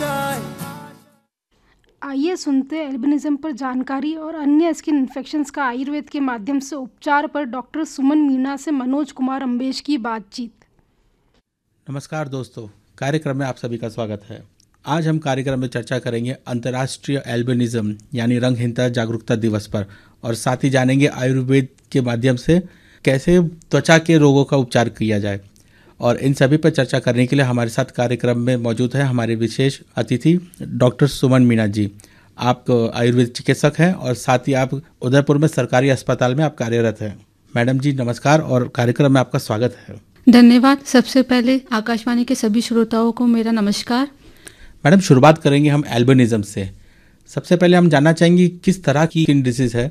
आइए सुनते हैं एल्बिनिज्म पर जानकारी और अन्य स्किन इन्फेक्शंस का आयुर्वेद के माध्यम से उपचार पर डॉक्टर सुमन मीणा से मनोज कुमार अम्बेश की बातचीत। नमस्कार दोस्तों, कार्यक्रम में आप सभी का स्वागत है। आज हम कार्यक्रम में चर्चा करेंगे अंतर्राष्ट्रीय एल्बिनिज्म यानी रंगहीनता जागरूकता दिवस पर, और साथ ही जानेंगे आयुर्वेद के माध्यम से कैसे त्वचा के रोगों का उपचार किया जाए। और इन सभी पर चर्चा करने के लिए हमारे साथ कार्यक्रम में मौजूद है हमारे विशेष अतिथि डॉक्टर सुमन मीणा जी। आप आयुर्वेद चिकित्सक हैं और साथ ही आप उदयपुर में सरकारी अस्पताल में आप कार्यरत हैं। मैडम जी नमस्कार और कार्यक्रम में आपका स्वागत है। धन्यवाद। सबसे पहले आकाशवाणी के सभी श्रोताओं को मेरा नमस्कार। मैडम शुरुआत करेंगे हम एल्बिनिज्म से। सबसे पहले हम जानना चाहेंगे किस तरह की स्किन डिजीज है